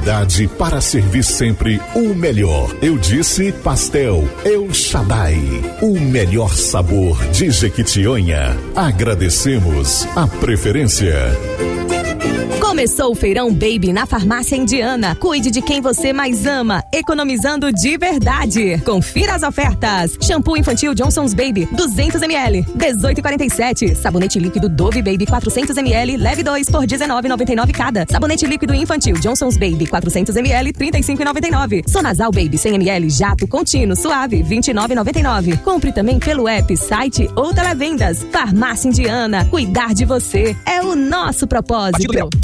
qualidade para servir sempre o melhor. Eu disse Pastel El Shaddai, o melhor sabor de Jequitinhonha. Agradecemos a preferência. Começou o Feirão Baby na Farmácia Indiana. Cuide de quem você mais ama, economizando de verdade. Confira as ofertas. Shampoo infantil Johnson's Baby, 200 ml, 18,47. Sabonete líquido Dove Baby, 400 ml, leve 2 por 19,99 cada. Sabonete líquido infantil Johnson's Baby, 400 ml, 35,99. Sonazal Baby, 100 ml, jato contínuo, suave, 29,99. Compre também pelo app, site ou televendas. Farmácia Indiana, cuidar de você é o nosso propósito.